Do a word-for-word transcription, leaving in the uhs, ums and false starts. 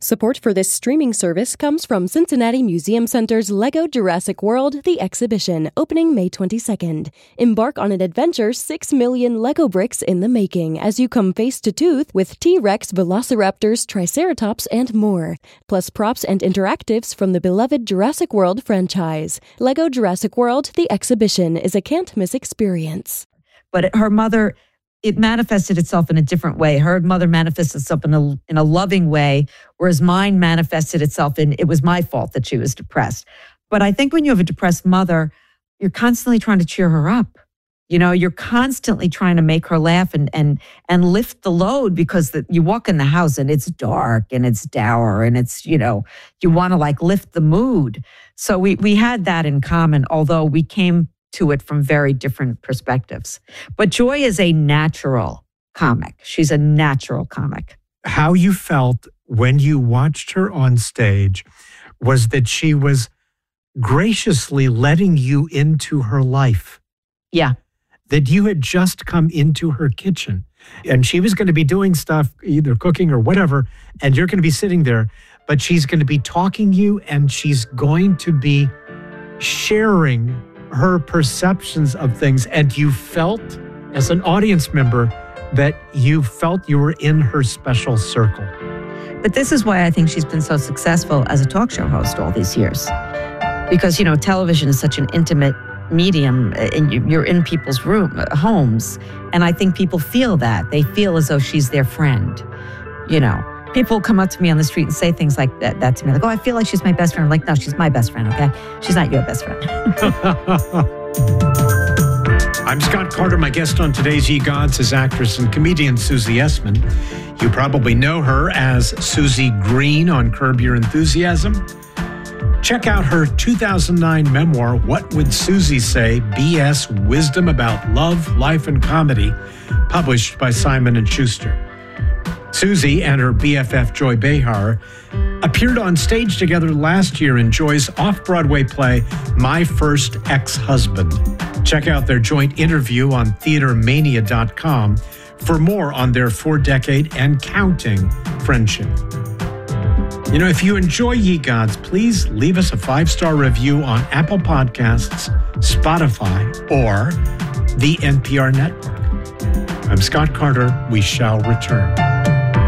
Support for this streaming service comes from Cincinnati Museum Center's Lego Jurassic World: The Exhibition, opening May twenty-second. Embark on an adventure six million Lego bricks in the making as you come face to tooth with T-Rex, Velociraptors, Triceratops, and more. Plus props and interactives from the beloved Jurassic World franchise. Lego Jurassic World: The Exhibition is a can't-miss experience. But her mother, it manifested itself in a different way. Her mother manifested itself in a, in a loving way, whereas mine manifested itself in, it was my fault that she was depressed. But I think when you have a depressed mother, you're constantly trying to cheer her up. You know, you're constantly trying to make her laugh and and and lift the load, because the, you walk in the house and it's dark and it's dour and it's, you know, you want to like lift the mood. So we we had that in common, although we came to it from very different perspectives. But Joy is a natural comic. She's a natural comic. How you felt when you watched her on stage was that she was graciously letting you into her life. Yeah. That you had just come into her kitchen and she was going to be doing stuff, either cooking or whatever, and you're going to be sitting there, but she's going to be talking to you and she's going to be sharing her perceptions of things, and you felt as an audience member that you felt you were in her special circle. But this is why I think she's been so successful as a talk show host all these years. Because, you know, television is such an intimate medium, and you're in people's room, homes, and I think people feel that. They feel as though she's their friend, you know. People come up to me on the street and say things like that, that to me, like, oh, I feel like she's my best friend. I'm like, no, she's my best friend, okay? She's not your best friend. I'm Scott Carter. My guest on today's Ye Gods is actress and comedian Susie Essman. You probably know her as Susie Green on Curb Your Enthusiasm. Check out her two thousand nine memoir, What Would Susie Say? B S Wisdom About Love, Life, and Comedy, published by Simon and Schuster. Susie and her B F F Joy Behar appeared on stage together last year in Joy's off-Broadway play, My First Ex-Husband. Check out their joint interview on theater mania dot com for more on their four-decade and counting friendship. You know, if you enjoy Ye Gods, please leave us a five-star review on Apple Podcasts, Spotify, or the N P R network. I'm Scott Carter. We shall return.